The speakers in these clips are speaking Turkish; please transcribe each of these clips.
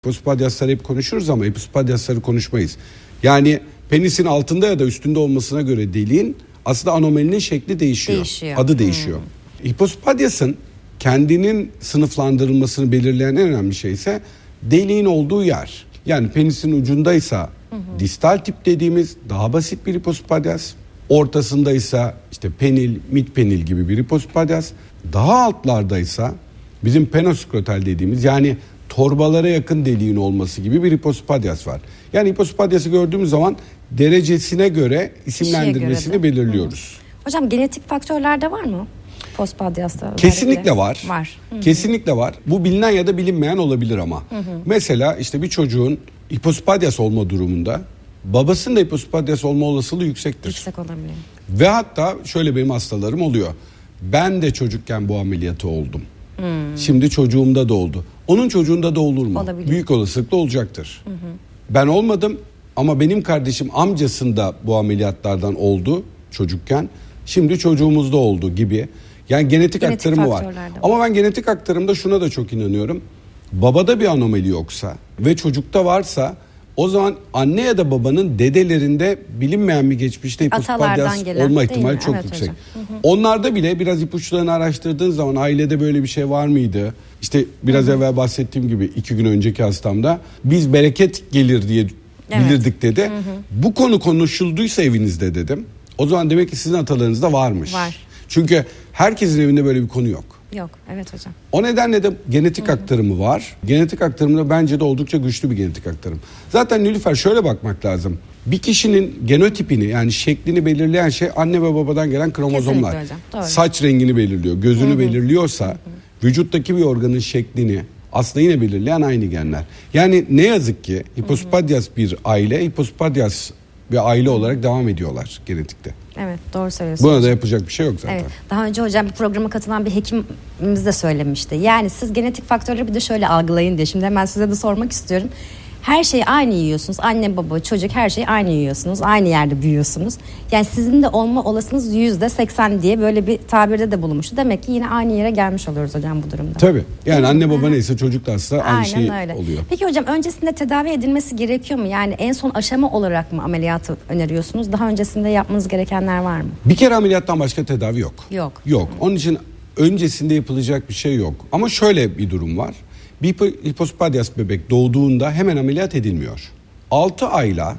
Hipospadyasları hep konuşuruz ama hipospadyasları konuşmayız. Yani penisin altında ya da üstünde olmasına göre deliğin aslında anomalinin şekli değişiyor. Adı değişiyor. Hipospadyasın kendinin sınıflandırılmasını belirleyen en önemli şey ise deliğin olduğu yer. Yani penisin ucundaysa distal tip dediğimiz daha basit bir hipospadyas. Ortasındaysa işte penil, mid penil gibi bir hipospadyas. Daha altlardaysa bizim penoskrotal dediğimiz yani torbalara yakın deliğin olması gibi bir hipospadyas var. Yani hipospadyası gördüğümüz zaman derecesine göre isimlendirmesini belirliyoruz. Hocam genetik faktörler de var mı? Hipospadyasta. Kesinlikle var. Kesinlikle var. Bu bilinen ya da bilinmeyen olabilir ama. Mesela işte bir çocuğun hipospadyas olma durumunda babasının da hipospadyas olma olasılığı yüksektir. Yüksek olabilir. Ve hatta şöyle benim hastalarım oluyor. Ben de çocukken bu ameliyatı oldum. Şimdi çocuğumda da oldu. Onun çocuğunda da olur mu? Olabilir. Büyük olasılıkla olacaktır. Ben olmadım ama benim kardeşim amcasında bu ameliyatlardan oldu çocukken. Şimdi çocuğumuzda oldu gibi. Yani genetik aktarımı var. Ama ben genetik aktarımda şuna da çok inanıyorum. Babada bir anomali yoksa ve çocukta varsa o zaman anne ya da babanın dedelerinde bilinmeyen bir geçmişte hipospadyas olma ihtimali çok yüksek. Onlarda bile biraz ipuçlarını araştırdığın zaman ailede böyle bir şey var mıydı? İşte biraz evvel bahsettiğim gibi 2 gün önceki hastamda biz bereket gelir diye bilirdik dedi. Bu konu konuşulduysa evinizde dedim. O zaman demek ki sizin atalarınızda varmış. Var. Çünkü herkesin evinde böyle bir konu yok. Yok, evet hocam. O nedenle de genetik aktarımı var. Genetik aktarımda bence de oldukça güçlü bir genetik aktarım. Zaten Nilüfer şöyle bakmak lazım. Bir kişinin genotipini yani şeklini belirleyen şey anne ve babadan gelen kromozomlar. Saç rengini belirliyor, gözünü belirliyorsa vücuttaki bir organın şeklini aslında yine belirleyen aynı genler. Yani ne yazık ki hipospadyas bir aile, hipospadyas bir aile olarak devam ediyorlar genetikte. Evet, doğru söylüyorsunuz. Buna da yapacak bir şey yok zaten. Evet. Daha önce hocam bir programa katılan bir hekimimiz de söylemişti. Yani siz genetik faktörleri bir de şöyle algılayın diye. Şimdi hemen size de sormak istiyorum. Her şeyi aynı yiyorsunuz. Anne, baba, çocuk her şeyi aynı yiyorsunuz. Aynı yerde büyüyorsunuz. Yani sizin de olma olasınız %80 diye böyle bir tabirde de bulunmuştu. Demek ki yine aynı yere gelmiş oluyoruz hocam bu durumda. Tabii. Yani anne baba neyse çocuk da aslında aynı şey oluyor. Peki hocam öncesinde tedavi edilmesi gerekiyor mu? Yani en son aşama olarak mı ameliyatı öneriyorsunuz? Daha öncesinde yapmanız gerekenler var mı? Bir kere ameliyattan başka tedavi yok. Yok. Onun için öncesinde yapılacak bir şey yok. Ama şöyle bir durum var. Bir hipospadyas bebek doğduğunda hemen ameliyat edilmiyor. 6 ayla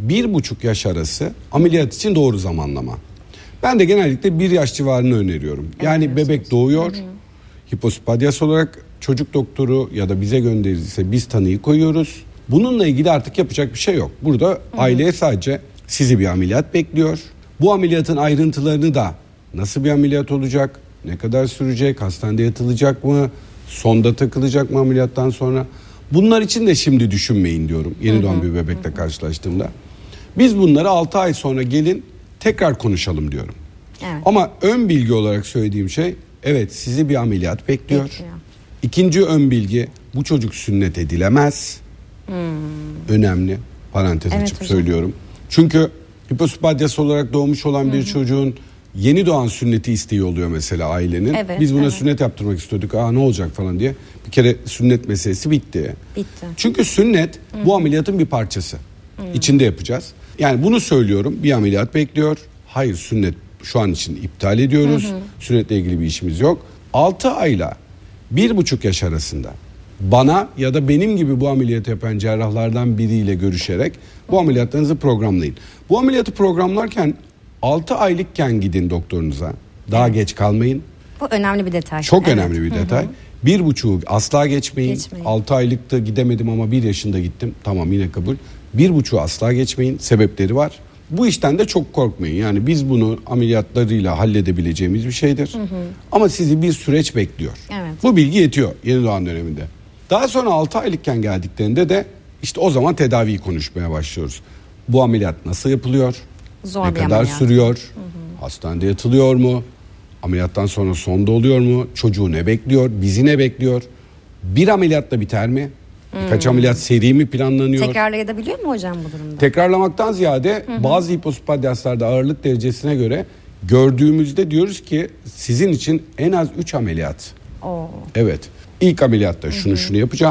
1,5 yaş arası ameliyat için doğru zamanlama. Ben de genellikle 1 yaş civarını öneriyorum. Yani bebek doğuyor. Hipospadyas olarak çocuk doktoru ya da bize gönderirse biz tanıyı koyuyoruz. Bununla ilgili artık yapacak bir şey yok. Burada aileye sadece sizi bir ameliyat bekliyor. Bu ameliyatın ayrıntılarını da nasıl bir ameliyat olacak, ne kadar sürecek, hastanede yatılacak mı, sonda takılacak mı ameliyattan sonra? Bunlar için de şimdi düşünmeyin diyorum yeni doğan bir bebekle karşılaştığımda. Biz bunları 6 ay sonra gelin tekrar konuşalım diyorum. Evet. Ama ön bilgi olarak söylediğim şey evet sizi bir ameliyat bekliyor. İkinci ön bilgi bu çocuk sünnet edilemez. Önemli parantez açıp söylüyorum. Çünkü hipospadyas olarak doğmuş olan bir çocuğun yeni doğan sünneti isteği oluyor mesela ailenin. Biz buna sünnet yaptırmak istiyorduk. Ne olacak falan diye. Bir kere sünnet meselesi bitti. Çünkü sünnet bu ameliyatın bir parçası. İçinde yapacağız. Yani bunu söylüyorum. Bir ameliyat bekliyor. Hayır sünnet şu an için iptal ediyoruz. Sünnetle ilgili bir işimiz yok. 6 ayla 1,5 yaş arasında bana ya da benim gibi bu ameliyatı yapan cerrahlardan biriyle görüşerek bu ameliyatlarınızı programlayın. Bu ameliyatı programlarken 6 aylıkken gidin doktorunuza. Daha geç kalmayın. Bu önemli bir detay. Çok önemli bir detay. 1,5'u asla geçmeyin. 6 aylıkta gidemedim ama 1 yaşında gittim. Tamam yine kabul. 1,5'u asla geçmeyin. Sebepleri var. Bu işten de çok korkmayın. Yani biz bunu ameliyatlarıyla halledebileceğimiz bir şeydir. Ama sizi bir süreç bekliyor. Bu bilgi yetiyor yeni doğan döneminde. Daha sonra 6 aylıkken geldiklerinde de işte o zaman tedaviyi konuşmaya başlıyoruz. Bu ameliyat nasıl yapılıyor? Ne kadar sürüyor? Hastanede yatılıyor mu? Ameliyattan sonra sonda oluyor mu? Çocuğu ne bekliyor? Bizi ne bekliyor? Bir ameliyatla biter mi? Birkaç ameliyat seri mi planlanıyor? Tekrarlayabiliyor mu hocam bu durumda? Tekrarlamaktan ziyade bazı hipospadyaslarda ağırlık derecesine göre gördüğümüzde diyoruz ki sizin için en az 3 ameliyat. Evet. İlk ameliyatta şunu yapacağım.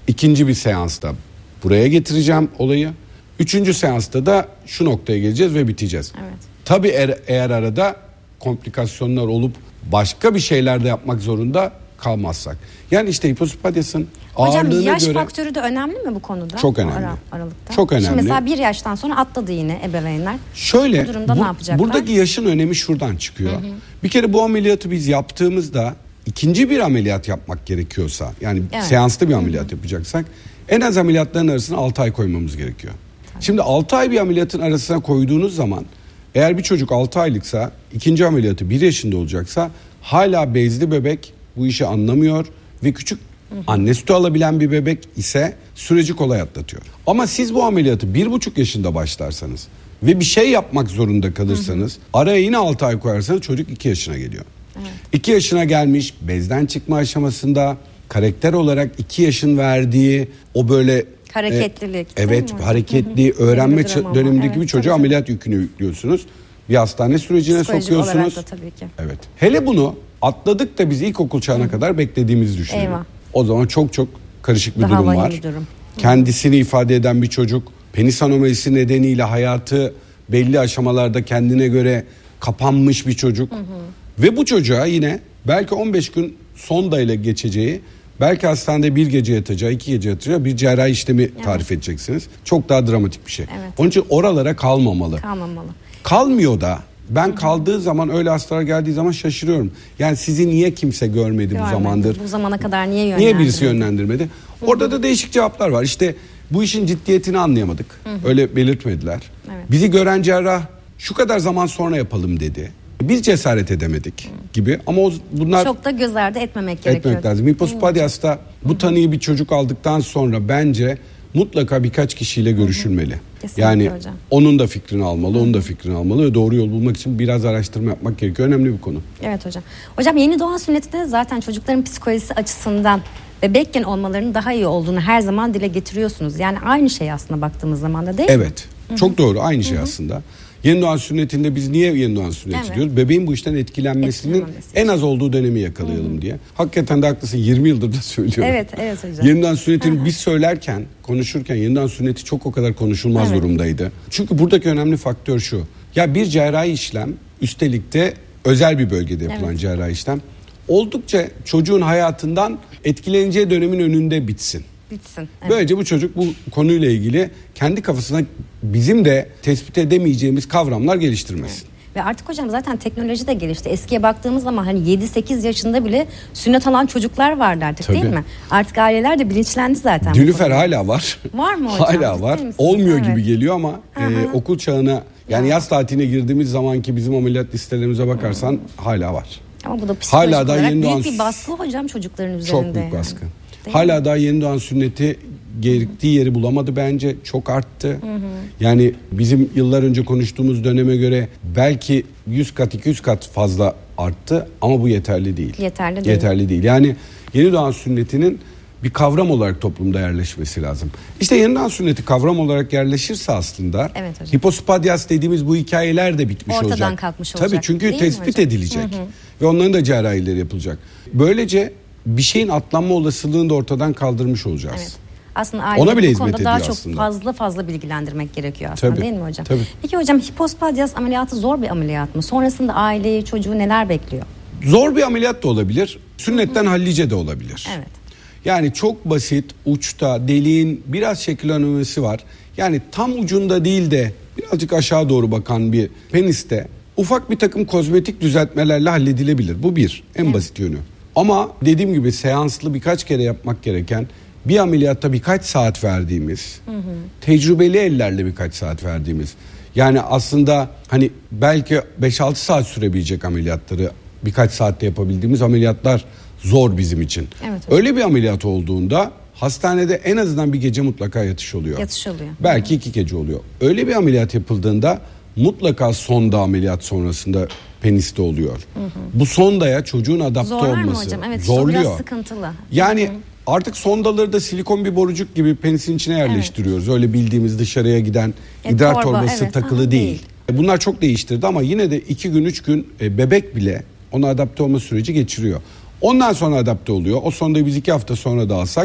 İkinci bir seansta buraya getireceğim olayı. Üçüncü seansta da şu noktaya geleceğiz ve biteceğiz. Evet. Tabii eğer arada komplikasyonlar olup başka bir şeyler de yapmak zorunda kalmazsak. Yani işte hipospadyasın ağırlığına göre... Hocam yaş faktörü de önemli mi bu konuda? Çok önemli. Aralıkta. Çok önemli. Şimdi mesela bir yaştan sonra atladı yine ebeveynler. Şöyle, bu durumda ne yapacaklar? Buradaki yaşın önemi şuradan çıkıyor. Bir kere bu ameliyatı biz yaptığımızda ikinci bir ameliyat yapmak gerekiyorsa, yani seanslı bir ameliyat yapacaksak en az ameliyatların arasına 6 ay koymamız gerekiyor. Şimdi 6 ay bir ameliyatın arasına koyduğunuz zaman eğer bir çocuk 6 aylıksa ikinci ameliyatı 1 yaşında olacaksa hala bezli bebek bu işi anlamıyor ve küçük anne sütü alabilen bir bebek ise süreci kolay atlatıyor. Ama siz bu ameliyatı 1,5 yaşında başlarsanız ve bir şey yapmak zorunda kalırsanız araya yine 6 ay koyarsanız çocuk 2 yaşına geliyor. Evet. 2 yaşına gelmiş, bezden çıkma aşamasında karakter olarak 2 yaşın verdiği o böyle hareketlilik. Evet, hareketli öğrenme dönemindeki bir çocuğa ameliyat yükünü yüklüyorsunuz. Bir hastane sürecine psikolojik sokuyorsunuz. olarak da tabii ki. Evet. Hele bunu atladık da biz ilkokul çağına kadar beklediğimizi düşünüyorum. Eyvah. O zaman çok çok karışık bir Daha durum var. Bir durum. Kendisini ifade eden bir çocuk, penis anomalisi nedeniyle hayatı belli aşamalarda kendine göre kapanmış bir çocuk. Ve bu çocuğa yine belki 15 gün sonda ile geçeceği, belki hastanede 1 gece yatacağı, 2 gece yatacağı bir cerrahi işlemi tarif edeceksiniz. Çok daha dramatik bir şey. Evet. Onun için oralara kalmamalı. Kalmıyor da ben kaldığı zaman öyle hastalar geldiği zaman şaşırıyorum. Yani sizi niye kimse görmedi bu zamandır? Bu zamana kadar niye yönlendirmedi? Niye birisi yönlendirmedi? Orada da değişik cevaplar var. İşte bu işin ciddiyetini anlayamadık. Öyle belirtmediler. Evet. Bizi gören cerrah şu kadar zaman sonra yapalım dedi. Biz cesaret edemedik gibi ama bunlar... Çok da göz ardı etmemek gerekiyor. Lazım. Hipospadyas'ta bu tanıyı bir çocuk aldıktan sonra bence mutlaka birkaç kişiyle görüşülmeli. Kesinlikle yani hocam. Onun da fikrini almalı, onun da fikrini almalı ve doğru yol bulmak için biraz araştırma yapmak gerekiyor. Önemli bir konu. Evet hocam. Hocam yeni doğan sünnetinde zaten çocukların psikolojisi açısından bebekken olmalarının daha iyi olduğunu her zaman dile getiriyorsunuz. Yani aynı şey aslında baktığımız zaman da değil mi? Evet. Çok doğru. Aynı şey aslında. Yeni doğan sünnetinde biz niye yeni doğan sünneti diyoruz? Bebeğin bu işten etkilenmesinin en az olduğu dönemi yakalayalım diye. Hakikaten de haklısın. 20 yıldır da söylüyorum. Evet hocam. Yeni doğan sünnetini biz söylerken, konuşurken yeni doğan sünneti çok o kadar konuşulmaz durumdaydı. Çünkü buradaki önemli faktör şu. Ya bir cerrahi işlem, üstelik de özel bir bölgede yapılan cerrahi işlem oldukça çocuğun hayatından etkileneceği dönemin önünde bitsin. Evet. Böylece bu çocuk bu konuyla ilgili kendi kafasına bizim de tespit edemeyeceğimiz kavramlar geliştirmesin. Evet. Ve artık hocam zaten teknoloji de gelişti. Eskiye baktığımız zaman hani 7-8 yaşında bile sünnet alan çocuklar vardı artık değil mi? Artık aileler de bilinçlendi zaten. Nilüfer hala var. Var mı hocam? Hala var. Olmuyor gibi geliyor ama okul çağına yani yaz tatiline girdiğimiz zamanki bizim ameliyat listelerimize bakarsan hala var. Ama bu da psikolojik hala olarak büyük bir baskı hocam çocukların üzerinde. Çok büyük baskı. Hala daha yeni doğan sünneti gerektiği yeri bulamadı bence. Çok arttı. Yani bizim yıllar önce konuştuğumuz döneme göre belki 100 kat 200 kat fazla arttı ama bu yeterli değil. Yeterli değil. Yani yeni doğan sünnetinin bir kavram olarak toplumda yerleşmesi lazım. İşte yeni doğan sünneti kavram olarak yerleşirse aslında hipospadyas dediğimiz bu hikayeler de bitmiş olacak. Ortadan kalkmış olacak. Tabii çünkü tespit edilecek. Ve onların da cerrahileri yapılacak. Böylece bir şeyin atlanma olasılığını da ortadan kaldırmış olacağız. Evet. Aslında aileleri bu konuda daha çok fazla bilgilendirmek gerekiyor aslında değil mi hocam? Tabii. Peki hocam hipospadyas ameliyatı zor bir ameliyat mı? Sonrasında aileyi, çocuğu neler bekliyor? Zor bir ameliyat da olabilir. Sünnetten hallice de olabilir. Evet. Yani çok basit, uçta, deliğin biraz şekil anomisi var. Yani tam ucunda değil de birazcık aşağı doğru bakan bir peniste ufak bir takım kozmetik düzeltmelerle halledilebilir. Bu en basit yönü. Ama dediğim gibi seanslı birkaç kere yapmak gereken, bir ameliyatta birkaç saat verdiğimiz, tecrübeli ellerle birkaç saat verdiğimiz. Yani aslında hani belki 5-6 saat sürebilecek ameliyatları birkaç saatte yapabildiğimiz ameliyatlar zor bizim için. Evet, öyle bir ameliyat olduğunda hastanede en azından bir gece mutlaka yatış oluyor. Belki 2 gece oluyor. Öyle bir ameliyat yapıldığında mutlaka sonda ameliyat sonrasında peniste oluyor. Bu sondaya çocuğun adapte olması mı hocam? Evet, zorluyor. Biraz sıkıntılı. Yani artık sondaları da silikon bir borucuk gibi penisin içine yerleştiriyoruz. Öyle bildiğimiz dışarıya giden idrar torbası takılı değil. Bunlar çok değiştirdi ama yine de 2 gün 3 gün bebek bile ona adapte olma süreci geçiriyor. Ondan sonra adapte oluyor. O sondayı biz 2 hafta sonra da alsak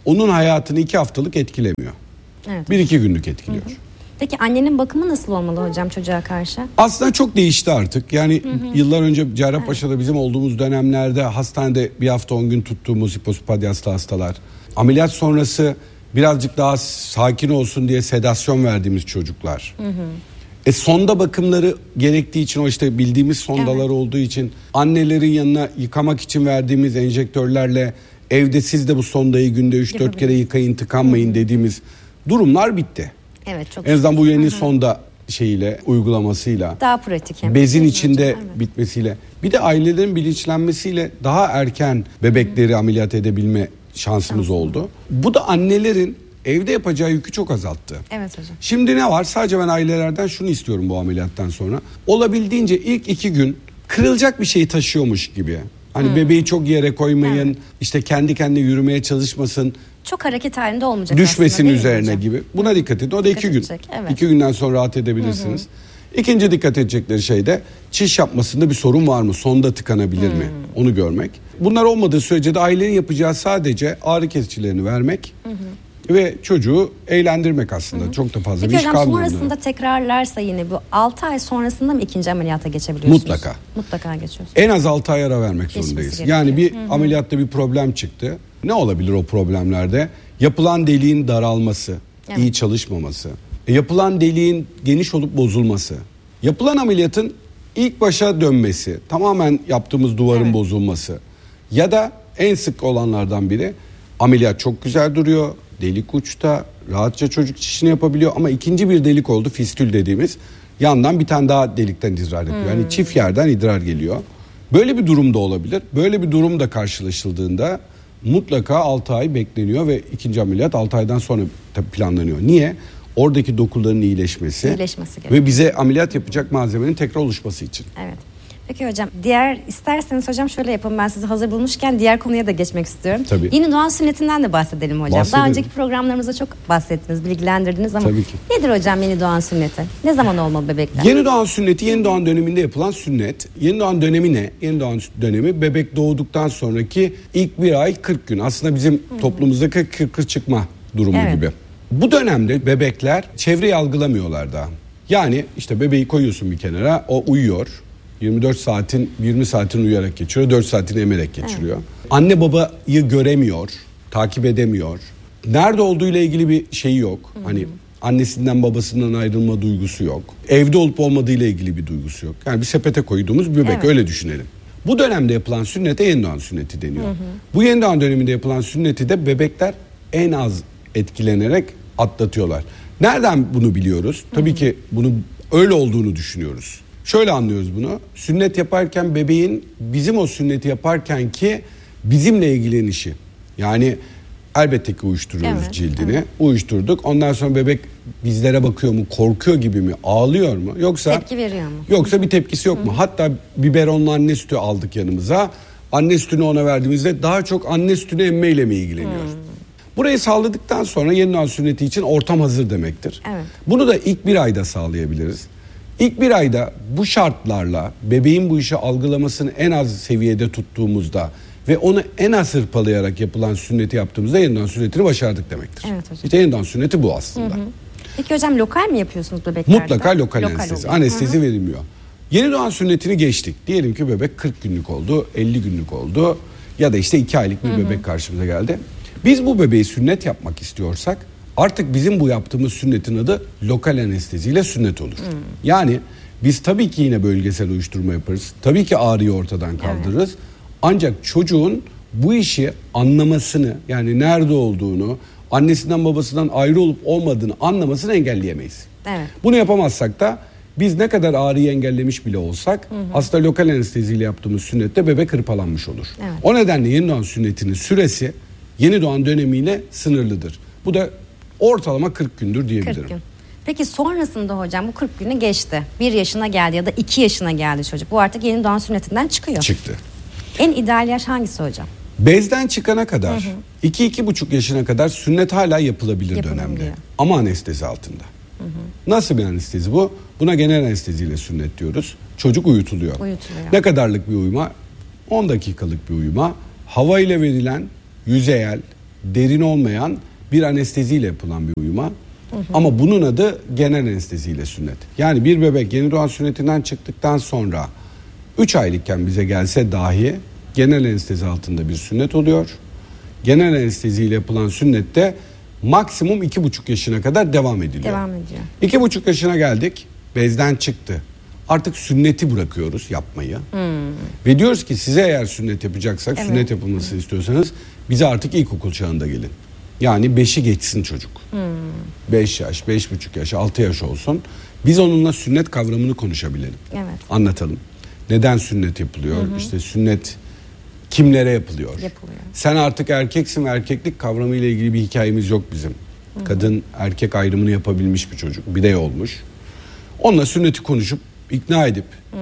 onun hayatını 2 haftalık etkilemiyor. Evet. 1-2 günlük etkiliyor. Peki annenin bakımı nasıl olmalı hocam çocuğa karşı? Aslında çok değişti artık. Yani yıllar önce Cerrahpaşa'da bizim olduğumuz dönemlerde hastanede 1 hafta 10 gün tuttuğumuz hipospadyaslı hastalar. Ameliyat sonrası birazcık daha sakin olsun diye sedasyon verdiğimiz çocuklar. Sonda bakımları gerektiği için, o işte bildiğimiz sondalar olduğu için annelerin yanına yıkamak için verdiğimiz enjektörlerle evde siz de bu sondayı günde 3-4 kere yıkayın, tıkanmayın dediğimiz durumlar bitti. Evet, çok en azından bu yeni sonda şeyiyle, uygulamasıyla, daha pratik hem. bezin içinde bitmesiyle, bir de ailelerin bilinçlenmesiyle daha erken bebekleri ameliyat edebilme şansımız oldu. Bu da annelerin evde yapacağı yükü çok azalttı. Evet hocam. Şimdi ne var? Sadece ben ailelerden şunu istiyorum bu ameliyattan sonra. Olabildiğince ilk 2 gün kırılacak bir şey taşıyormuş gibi. Hani bebeği çok yere koymayın, işte kendi kendine yürümeye çalışmasın. Çok hareket halinde olmayacak düşmesin aslında, üzerine gibi. Buna dikkat edin. O da 2 gün. Evet. 2 günden sonra rahat edebilirsiniz. İkinci dikkat edecekleri şey de çiş yapmasında bir sorun var mı? Sonda tıkanabilir mi? Onu görmek. Bunlar olmadığı sürece de ailenin yapacağı sadece ağrı kesicilerini vermek ve çocuğu eğlendirmek aslında. Çok da fazla Peki bir iş hocam, kalmıyor. sonrasında tekrarlarsa yine bu 6 ay sonrasında mı ikinci ameliyata geçebiliyorsunuz? Mutlaka. Mutlaka geçiyorsunuz. En az 6 ay ara vermek Geçmesi zorundayız. gerekiyor. Yani bir ameliyatta bir problem çıktı. Ne olabilir o problemlerde? Yapılan deliğin daralması, iyi çalışmaması, yapılan deliğin geniş olup bozulması, yapılan ameliyatın ilk başa dönmesi, tamamen yaptığımız duvarın bozulması ya da en sık olanlardan biri ameliyat çok güzel duruyor, delik uçta, rahatça çocuk çişini yapabiliyor ama ikinci bir delik oldu, fistül dediğimiz, yandan bir tane daha delikten idrar yapıyor. Yani çift yerden idrar geliyor. Böyle bir durum da olabilir. Böyle bir durum da karşılaşıldığında mutlaka 6 ay bekleniyor ve ikinci ameliyat 6 aydan sonra planlanıyor. Niye? Oradaki dokuların iyileşmesi gerekiyor. ve bize ameliyat yapacak malzemenin tekrar oluşması için. Evet. Peki hocam, isterseniz hocam şöyle yapın, ben sizi hazır bulmuşken diğer konuya da geçmek istiyorum. Tabii. Yeni doğan sünnetinden de bahsedelim hocam. Bahsedelim. Daha önceki programlarımızda çok bahsettiniz, bilgilendirdiniz ama Tabii ki. nedir hocam yeni doğan sünneti? Ne zaman olmalı bebekler? Yeni doğan sünneti yeni doğan döneminde yapılan sünnet. Yeni doğan dönemi ne? Yeni doğan dönemi bebek doğduktan sonraki ilk 1 ay 40 gün. Aslında bizim toplumumuzdaki kırkır çıkma durumu gibi. Bu dönemde bebekler çevreyi algılamıyorlar daha. Yani işte bebeği koyuyorsun bir kenara, o uyuyor. 20 saatin uyuyarak geçiriyor, 4 saatini emerek geçiriyor. Anne babayı göremiyor, takip edemiyor. Nerede olduğuyla ilgili bir şeyi yok. Hani annesinden babasından ayrılma duygusu yok. Evde olup olmadığıyla ilgili bir duygusu yok. Yani bir sepete koyduğumuz bir bebek, öyle düşünelim. Bu dönemde yapılan sünnete yeni doğan sünneti deniyor. Bu yeni doğan döneminde yapılan sünneti de bebekler en az etkilenerek atlatıyorlar. Nereden bunu biliyoruz? Tabii ki bunu öyle olduğunu düşünüyoruz. Şöyle anlıyoruz bunu. Sünnet yaparken bebeğin bizim o sünneti yaparken ki bizimle ilgilenişi. Yani elbette ki uyuşturuyoruz cildini. Uyuşturduk. Ondan sonra bebek bizlere bakıyor mu? Korkuyor gibi mi? Ağlıyor mu? Yoksa tepki veriyor mu? Yoksa bir tepkisi yok mu? Hatta biberonla anne sütü aldık yanımıza. Anne sütünü ona verdiğimizde daha çok anne sütünü emmeyle mi ilgileniyor? Burayı sağladıktan sonra yeni doğan sünneti için ortam hazır demektir. Evet. Bunu da ilk 1 ayda sağlayabiliriz. İlk 1 ayda bu şartlarla bebeğin bu işi algılamasını en az seviyede tuttuğumuzda ve onu en az hırpalayarak yapılan sünneti yaptığımızda yeni doğan sünnetini başardık demektir. Evet hocam. İşte yeni doğan sünneti bu aslında. Peki hocam, lokal mi yapıyorsunuz bebeklerde? Mutlaka lokal anestezi. oluyor. Anestezi verilmiyor. Yeni doğan sünnetini geçtik. Diyelim ki bebek 40 günlük oldu, 50 günlük oldu ya da işte 2 aylık bir bebek karşımıza geldi. Biz bu bebeği sünnet yapmak istiyorsak artık bizim bu yaptığımız sünnetin adı lokal anesteziyle sünnet olur. Yani biz tabii ki yine bölgesel uyuşturma yaparız. Tabii ki ağrıyı ortadan kaldırırız. Ancak çocuğun bu işi anlamasını, yani nerede olduğunu, annesinden babasından ayrı olup olmadığını anlamasını engelleyemeyiz. Evet. Bunu yapamazsak da biz ne kadar ağrıyı engellemiş bile olsak aslında lokal anesteziyle yaptığımız sünnette bebek hırpalanmış olur. Evet. O nedenle yeni doğan sünnetinin süresi yeni doğan dönemiyle sınırlıdır. Bu da ortalama 40 gündür diyebilirim. 40 gün. Peki sonrasında hocam bu 40 günü geçti. 1 yaşına geldi ya da 2 yaşına geldi çocuk. Bu artık yeni doğan sünnetinden çıkıyor. Çıktı. En ideal yaş hangisi hocam? Bezden çıkana kadar 2-2,5 yaşına kadar sünnet hala yapılabilir dönemde. Ama anestezi altında. Nasıl bir anestezi bu? Buna genel anesteziyle sünnet diyoruz. Çocuk uyutuluyor. Ne kadarlık bir uyuma? 10 dakikalık bir uyuma. Hava ile verilen yüzeyel, derin olmayan bir anesteziyle yapılan bir uyuma. Ama bunun adı genel anesteziyle sünnet. Yani bir bebek yeni doğan sünnetinden çıktıktan sonra 3 aylıkken bize gelse dahi genel anestezi altında bir sünnet oluyor. Genel anesteziyle yapılan sünnette maksimum 2,5 yaşına kadar devam ediliyor. Devam ediyor. 2,5 yaşına geldik, bezden çıktı. Artık sünneti bırakıyoruz yapmayı. Ve diyoruz ki size eğer sünnet yapacaksak, sünnet yapılmasını istiyorsanız bize artık ilkokul çağında gelin. Yani 5'i geçsin çocuk. 5 yaş, 5,5 yaş, 6 yaş olsun. Biz onunla sünnet kavramını konuşabilelim. Evet. Anlatalım. Neden sünnet yapılıyor? İşte sünnet kimlere yapılıyor? Sen artık erkeksin ve erkeklik kavramı ile ilgili bir hikayemiz yok bizim. Kadın erkek ayrımını yapabilmiş bir çocuk, birey olmuş. Onunla sünneti konuşup ikna edip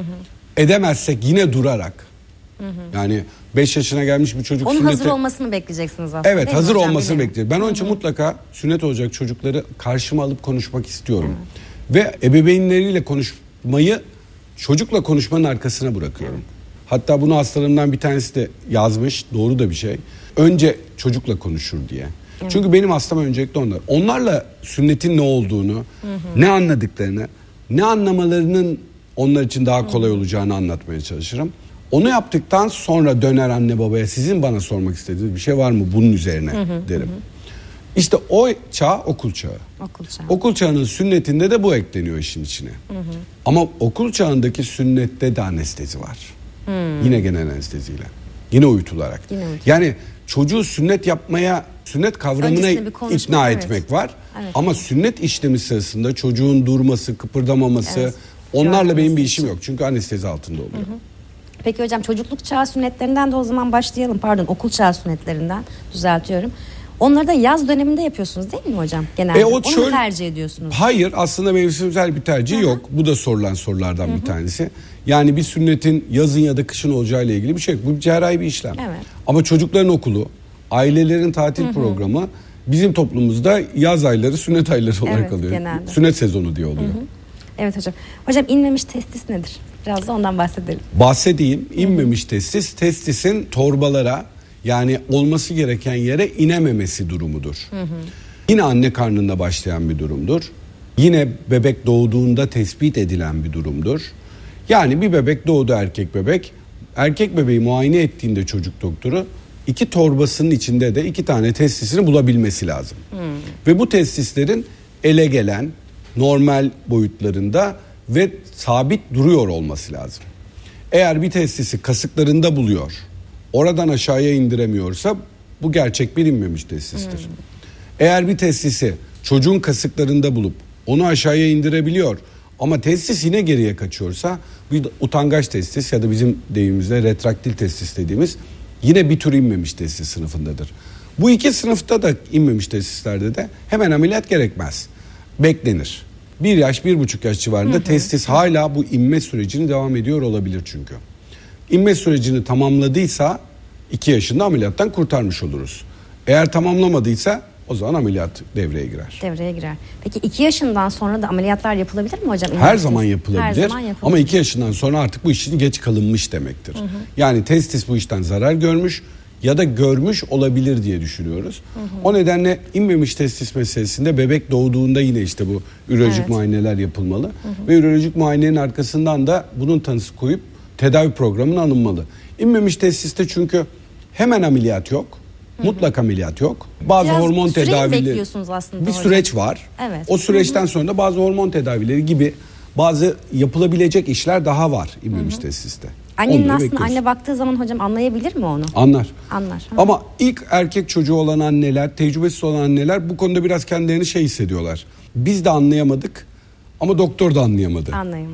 edemezsek yine durarak yani 5 yaşına gelmiş bir çocuk onun sünneti... hazır olmasını bekleyeceksiniz aslında. Evet, hazır olmasını bekliyorum. Ben onun için mutlaka sünnet olacak çocukları karşıma alıp konuşmak istiyorum. Ve ebeveynleriyle konuşmayı çocukla konuşmanın arkasına bırakıyorum. Hatta bunu hastalarımdan bir tanesi de yazmış. Doğru da bir şey. Önce çocukla konuşur diye. Çünkü benim hastam öncelikle onlar. Onlarla sünnetin ne olduğunu, ne anladıklarını, ne anlamalarının onlar için daha kolay olacağını anlatmaya çalışırım. Onu yaptıktan sonra döner anne babaya sizin bana sormak istediğiniz bir şey var mı bunun üzerine derim. İşte o çağ okul çağı. Okul çağının sünnetinde de bu ekleniyor işin içine. Ama okul çağındaki sünnette de anestezi var. Yine genel anesteziyle. Yine uyutularak. Yani çocuğu sünnet yapmaya, sünnet kavramına ikna etmek var. Evet. Ama sünnet işlemi sırasında çocuğun durması, kıpırdamaması, onlarla benim bir işim yok. Çünkü anestezi altında oluyor. Peki hocam çocukluk çağı sünnetlerinden de o zaman başlayalım. Pardon, okul çağı sünnetlerinden düzeltiyorum. Onları da yaz döneminde yapıyorsunuz değil mi hocam? Genelde. Onu mu tercih ediyorsunuz? Hayır, aslında mevsimsel bir tercih yok. Bu da sorulan sorulardan bir tanesi. Yani bir sünnetin yazın ya da kışın olacağıyla ilgili bir şey yok. Bu bir cerrahi bir işlem. Evet. Ama çocukların okulu, ailelerin tatil programı bizim toplumumuzda yaz ayları sünnet ayları olarak alıyor. Genelde. Sünnet sezonu diye oluyor. Evet hocam. Hocam inmemiş testis nedir? Biraz da ondan bahsedelim. Bahsedeyim. İnmemiş testis, testisin torbalara yani olması gereken yere inememesi durumudur. Yine anne karnında başlayan bir durumdur. Yine bebek doğduğunda tespit edilen bir durumdur. Yani bir bebek doğdu, erkek bebek. Erkek bebeği muayene ettiğinde çocuk doktoru 2 torbasının içinde de 2 tane testisini bulabilmesi lazım. Ve bu testislerin ele gelen normal boyutlarında ve sabit duruyor olması lazım. Eğer bir testisi kasıklarında buluyor, oradan aşağıya indiremiyorsa bu gerçek bir inmemiş testistir. Eğer bir testisi çocuğun kasıklarında bulup onu aşağıya indirebiliyor ama testis yine geriye kaçıyorsa bir utangaç testis ya da bizim deyimimizde retraktil testis dediğimiz yine bir tür inmemiş testis sınıfındadır. Bu 2 sınıfta da inmemiş testislerde de hemen ameliyat gerekmez. Beklenir. 1 yaş, 1,5 yaş civarında testis hala bu inme sürecini devam ediyor olabilir çünkü. İnme sürecini tamamladıysa 2 yaşında ameliyattan kurtarmış oluruz. Eğer tamamlamadıysa o zaman ameliyat devreye girer. Peki 2 yaşından sonra da ameliyatlar yapılabilir mi hocam? Her zaman yapılabilir. Ama 2 yaşından sonra artık bu işin geç kalınmış demektir. Yani testis bu işten zarar görmüş ya da görmüş olabilir diye düşünüyoruz. O nedenle inmemiş testis meselesinde bebek doğduğunda yine işte bu ürolojik muayeneler yapılmalı. Ve ürolojik muayenenin arkasından da bunun tanısı koyup tedavi programına alınmalı. İnmemiş testiste çünkü hemen ameliyat yok. Mutlak ameliyat yok. Bazı biraz hormon tedavileri aslında bir hocam. süreç var. Evet. O süreçten sonra da bazı hormon tedavileri gibi bazı yapılabilecek işler daha var inmemiş testiste. Annenin aslında anne baktığı zaman hocam anlayabilir mi onu? Anlar. Anlar. Ama ilk erkek çocuğu olan anneler, tecrübesiz olan anneler bu konuda biraz kendilerini hissediyorlar. Biz de anlayamadık ama doktor da anlayamadı.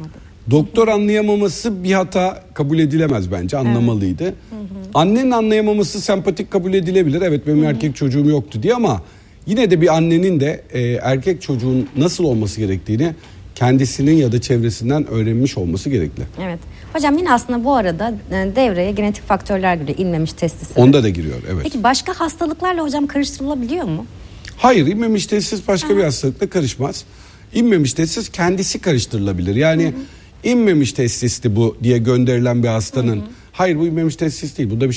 Doktor anlayamaması bir hata kabul edilemez bence. Anlamalıydı. Annenin anlayamaması sempatik kabul edilebilir. Evet benim erkek çocuğum yoktu diye ama yine de bir annenin de erkek çocuğun nasıl olması gerektiğini kendisinin ya da çevresinden öğrenmiş olması gerekli. Evet. Hocam yine aslında bu arada devreye genetik faktörler giriyor. İnmemiş testis. Onda da giriyor evet. Peki başka hastalıklarla hocam karıştırılabiliyor mu? Hayır, inmemiş testis başka bir hastalıkla karışmaz. İnmemiş testis kendisi karıştırılabilir. Yani inmemiş testisti bu diye gönderilen bir hastanın hayır bu inmemiş testis değil, bunda bir şey yok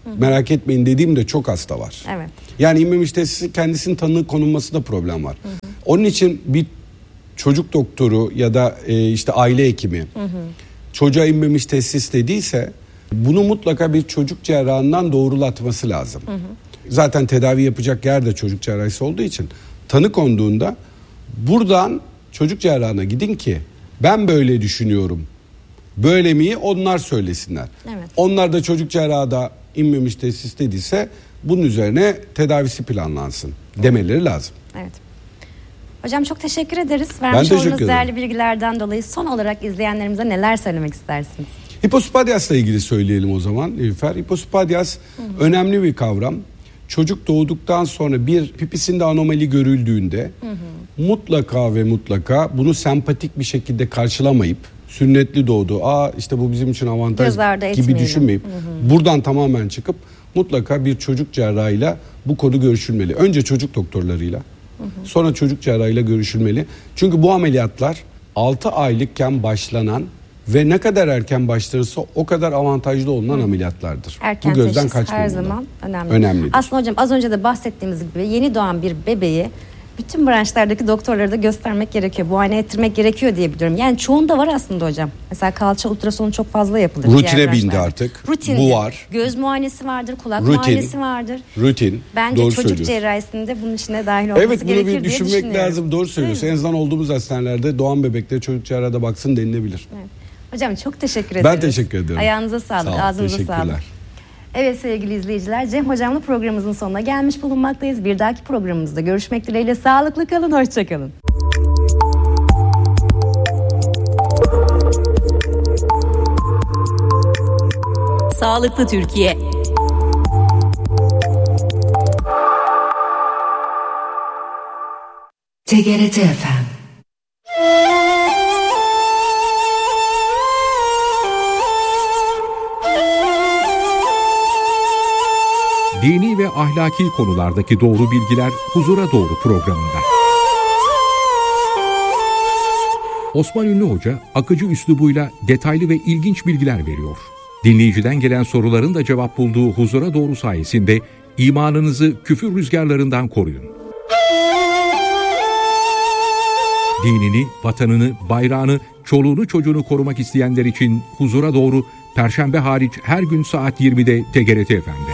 Merak etmeyin dediğim de çok hasta var. Evet. Yani inmemiş testis kendisinin tanı konulmasında problem var. Onun için bir çocuk doktoru ya da işte aile hekimi çocuğa inmemiş testis dediyse bunu mutlaka bir çocuk cerrahından doğrulatması lazım. Zaten tedavi yapacak yer de çocuk cerrahisi olduğu için tanı konduğunda buradan çocuk cerrahına gidin ki ben böyle düşünüyorum. Böyle mi? Onlar söylesinler. Evet. Onlar da çocuk cerrahda inmemiş testis dediyse bunun üzerine tedavisi planlansın demeleri lazım. Evet. Hocam çok teşekkür ederiz. Ben Vermiş teşekkür olduğunuz ederim. değerli bilgilerden dolayı son olarak izleyenlerimize neler söylemek istersiniz? Hipospadias'la ilgili söyleyelim o zaman Nilüfer. Hipospadias önemli bir kavram. Çocuk doğduktan sonra bir pipisinde anomali görüldüğünde mutlaka ve mutlaka bunu sempatik bir şekilde karşılamayıp sünnetli doğdu. İşte bu bizim için avantaj Göz ardı gibi etmeyelim. düşünmeyip buradan tamamen çıkıp mutlaka bir çocuk cerrahıyla bu konu görüşülmeli. Önce çocuk doktorlarıyla sonra çocuk cerrahıyla görüşülmeli. Çünkü bu ameliyatlar 6 aylıkken başlanan ve ne kadar erken başlarsa o kadar avantajlı olunan ameliyatlardır. Erken bu gözden teşhis kaçmamalı. her zaman önemli. Önemlidir. Aslında hocam az önce de bahsettiğimiz gibi yeni doğan bir bebeği bütün branşlardaki doktorlara da göstermek gerekiyor. Muayene ettirmek gerekiyor diye biliyorum. Yani çoğunda var aslında hocam. Mesela kalça ultrasonu çok fazla yapılır. Rutine diğer bindi branşlarda. artık. Rutindir. Bu var. Göz muayenesi vardır, kulak Rutin. muayenesi vardır. Rutin. Bence Doğru çocuk söylüyorsun. cerrahisinde bunun içine dahil olması Evet bunu gerekir bir diye düşünmek düşünüyorum. lazım. Doğru söylüyorsun. En azından olduğumuz hastanelerde doğan bebekleri çocuk cerrahda baksın denilebilir. Evet. Hocam çok teşekkür ederiz. Ben teşekkür ederim. Ayağınıza sağlık, Sağ olun, ağzınıza teşekkürler. sağlık. Evet sevgili izleyiciler, Cem Hocam'la programımızın sonuna gelmiş bulunmaktayız. Bir dahaki programımızda görüşmek dileğiyle sağlıklı kalın, hoşça kalın. Sağlıklı Türkiye. TGRT FM. Dini ve ahlaki konulardaki doğru bilgiler Huzura Doğru programında. Osman Ünlü Hoca akıcı üslubuyla detaylı ve ilginç bilgiler veriyor. Dinleyiciden gelen soruların da cevap bulduğu Huzura Doğru sayesinde imanınızı küfür rüzgarlarından koruyun. Dinini, vatanını, bayrağını, çoluğunu çocuğunu korumak isteyenler için Huzura Doğru Perşembe hariç her gün saat 20'de TGRT FM'de.